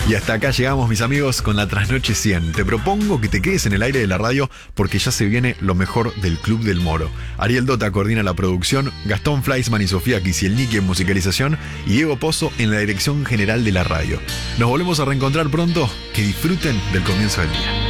Y hasta acá llegamos, mis amigos, con la Trasnoche 100. Te propongo que te quedes en el aire de la radio porque ya se viene lo mejor del Club del Moro. Ariel Dota coordina la producción, Gastón Fleischmann y Sofía Kisielniki en musicalización y Diego Pozo en la dirección general de la radio. Nos volvemos a reencontrar pronto. Que disfruten del comienzo del día.